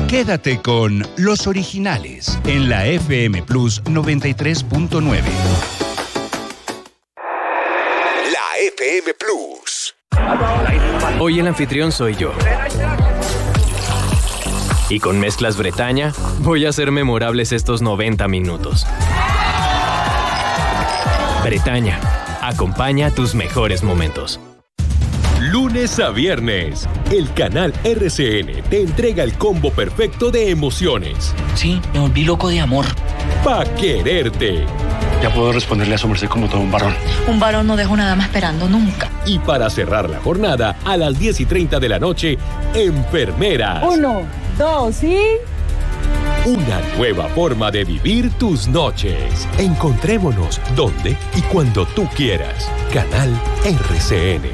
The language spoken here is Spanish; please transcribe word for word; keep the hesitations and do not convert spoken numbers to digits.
Quédate con Los Originales en la F M Plus noventa y tres punto nueve. La F M Plus. Hoy el anfitrión soy yo. Y con Mezclas Bretaña voy a hacer memorables estos noventa minutos. Bretaña, acompaña tus mejores momentos. Lunes a viernes, el canal R C N te entrega el combo perfecto de emociones. Sí, me volví loco de amor. Pa' quererte. Ya puedo responderle a su merced como todo un varón. Un varón no deja una dama esperando nunca. Y para cerrar la jornada, a las diez y treinta de la noche, Enfermeras. Uno, dos y... Una nueva forma de vivir tus noches. Encontrémonos donde y cuando tú quieras. Canal R C N.